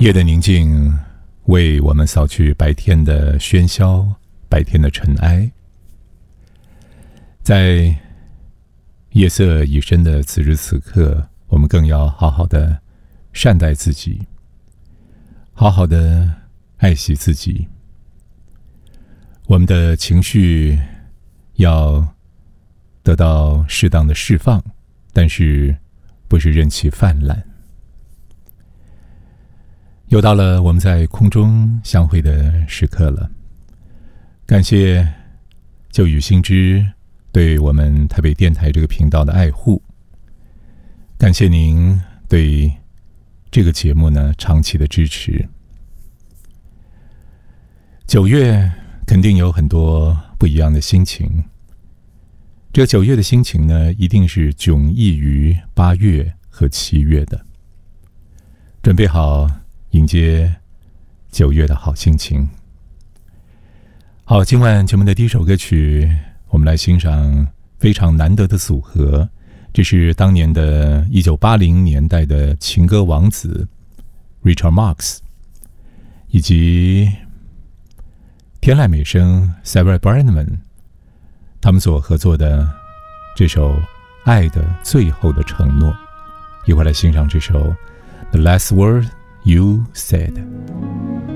夜的宁静为我们扫去白天的喧嚣，白天的尘埃。在夜色已深的此时此刻，我们更要好好的善待自己，好好的爱惜自己。我们的情绪要得到适当的释放，但是不是任其泛滥。又到了我们在空中相会的时刻了，感谢旧雨新知对我们台北电台这个频道的爱护，感谢您对这个节目呢长期的支持。9月肯定有很多不一样的心情，这9月的心情呢一定是迥异于8月和7月的。准备好迎接9月的好心情。好，今晚节目的第一首歌曲，我们来欣赏非常难得的组合，这是当年的1980年代的情歌王子 Richard Marx 以及天籁美声 Sarah Brightman 他们所合作的这首《爱的最后的承诺》，一会儿来欣赏这首 The Last Word You Said。